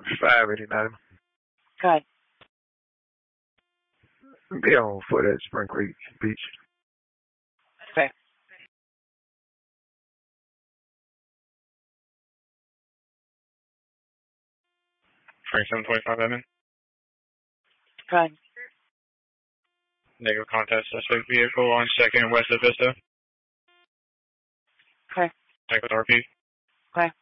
589. Okay. Be on foot at Spring Creek Beach. Okay. Frank 725 admin. Okay. Negative contact suspect vehicle on 2nd west of Vista. Okay. Check with RP. Okay.